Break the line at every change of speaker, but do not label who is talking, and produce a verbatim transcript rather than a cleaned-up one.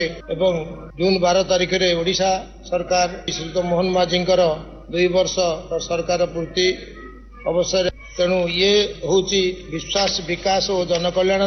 एवं जून बारह तारिख रे ओडिशा सरकार श्रीयुत मोहन माझींकर दुई वर्ष सरकार पूर्ति अवसर तेणु ये हूँ विश्वास विकास और जनकल्याण